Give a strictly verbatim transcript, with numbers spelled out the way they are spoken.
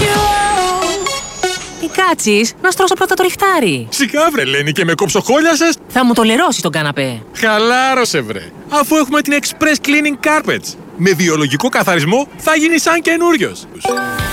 Μη κάτσεις, να στρώσω πρώτα το ριχτάρι. Σιγά βρε Λένη και με κοψοχόλιασες. Θα μου το λερώσει τον καναπέ. Χαλάρωσε βρε, αφού έχουμε την Express Cleaning Carpets. Με βιολογικό καθαρισμό θα γίνει σαν καινούριος.